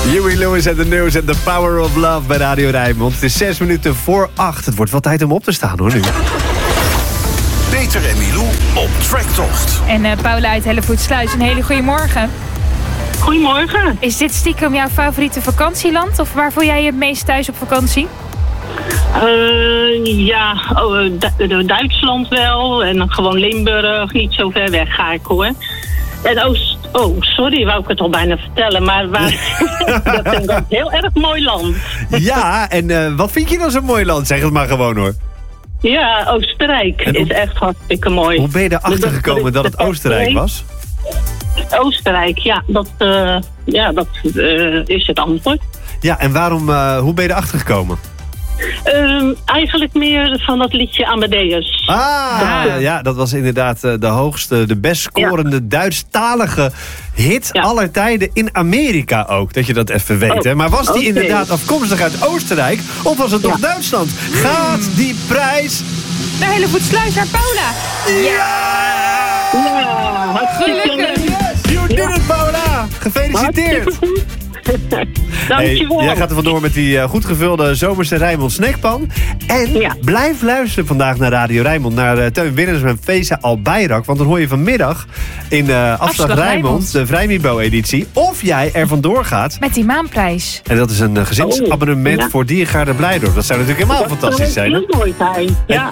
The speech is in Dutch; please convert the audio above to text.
Huey Lewis en de News en The Power of Love bij Radio Rijnmond. Het is 6 minuten voor 8. Het wordt wel tijd om op te staan, hoor, nu. Peter en Milou op Tracktocht. En Paula uit Hellevoetsluis, een hele goede morgen. Goedemorgen. Is dit stiekem jouw favoriete vakantieland? Of waar voel jij je het meest thuis op vakantie? Duitsland wel. En dan gewoon Limburg. Niet zo ver weg ga ik, hoor. En sorry, wou ik het al bijna vertellen. Maar dat vind ik ook een heel erg mooi land. Ja, en wat vind je dan zo'n mooi land? Zeg het maar gewoon, hoor. Ja, Oostenrijk is echt hartstikke mooi. Hoe ben je erachter gekomen dat het Oostenrijk was? Oostenrijk, ja, dat is het antwoord. Ja, en hoe ben je erachter gekomen? Eigenlijk meer van dat liedje Amadeus. Ja, dat was inderdaad de best scorende Duitsstalige hit aller tijden in Amerika ook. Dat je dat even weet, hè? Maar was die inderdaad afkomstig uit Oostenrijk of was het toch Duitsland? Gaat die prijs naar Hellevoetsluis, naar Paula. Ja, gelukkig. You did it, Paula! Gefeliciteerd! Dankjewel. Hey, jij gaat er vandoor met die goed gevulde zomerse Rijnmond snackpan. En blijf luisteren vandaag naar Radio Rijnmond. Naar Teun Winners met Feza Albayrak. Want dan hoor je vanmiddag in Afslag Rijnmond, de Vrijmibo-editie, of jij er vandoor gaat. Met die maanprijs. En dat is een gezinsabonnement voor Diergaarde Blijdorp. Dat zou natuurlijk helemaal fantastisch zijn. Dat zou heel mooi zijn. Ja.